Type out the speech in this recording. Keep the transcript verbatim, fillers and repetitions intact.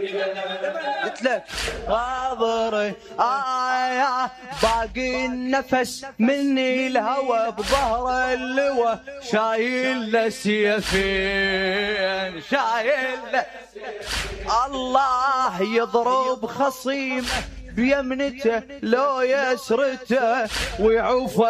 قلت لك غاضري آية باقي النفس مني الهوى بظهر اللوى شايل له سيفين شايل له الله يضرب خصيمه بيمنته لو يسرته ويعوفه